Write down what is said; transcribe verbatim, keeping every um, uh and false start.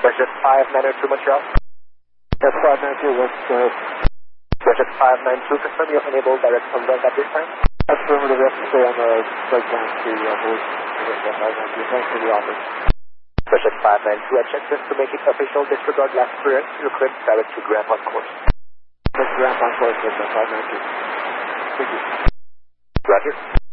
Project five nine two Montreal. That's five nine two, what's uh Project five nine two, confirm you're unable direct contact at this time. affirmative, yes, stay on the breakdown to uh, voice. five nine two, thanks for the offer. Project five nine two, I checked this to make it official. Disregard last clearance. Your clearance direct to Graham on course. That's Graham on course, that's five nine two. Thank you. Roger.